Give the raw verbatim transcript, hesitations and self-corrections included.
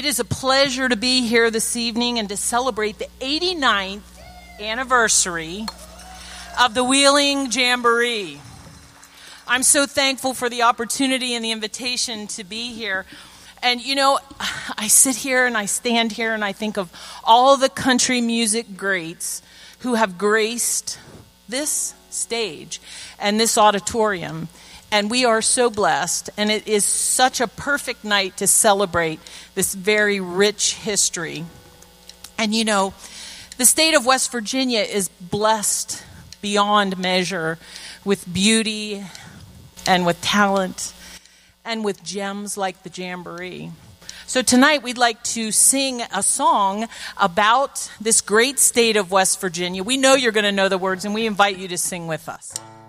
It is a pleasure to be here this evening and to celebrate the eighty-ninth anniversary of the Wheeling Jamboree. I'm so thankful for the opportunity and the invitation to be here. And, you know, I sit here and I stand here and I think of all the country music greats who have graced this stage and this auditorium. And we are so blessed, and it is such a perfect night to celebrate this very rich history. And, you know, the state of West Virginia is blessed beyond measure with beauty and with talent and with gems like the Jamboree. So tonight we'd like to sing a song about this great state of West Virginia. We know you're going to know the words, and we invite you to sing with us.